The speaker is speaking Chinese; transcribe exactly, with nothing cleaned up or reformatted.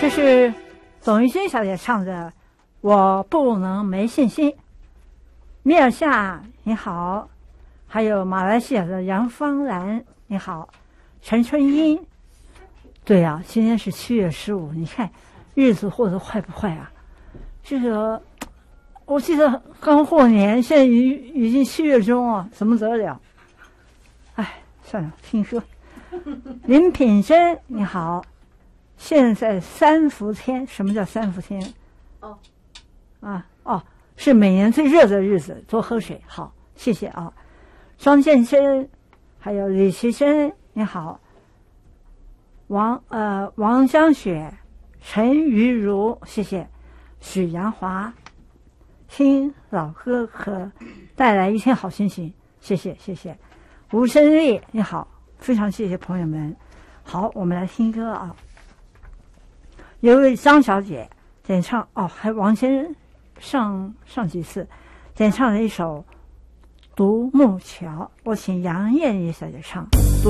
这是董玉君小姐唱的《我不能没信心》。米尔夏你好，还有马来西亚的杨芳兰你好，陈春英。对呀、啊，今天是七月十五，你看日子过得快不快啊？这个我记得刚过年，现在已已经七月中啊，怎么得了？哎，算了，听歌。林品珍你好，现在三伏天，什么叫三伏天？ 哦， 啊哦，是每年最热的日子，多喝水。好，谢谢啊。庄建生，还有李奇珍你好，王呃王江雪、陈瑜如，谢谢。许阳华，听老歌可带来一天好心情，谢谢谢谢。吴胜利你好，非常谢谢朋友们。好，我们来听歌啊。有一位张小姐演唱，哦，还王先生上上几次演唱了一首《独木桥》，我请杨艳丽小姐唱。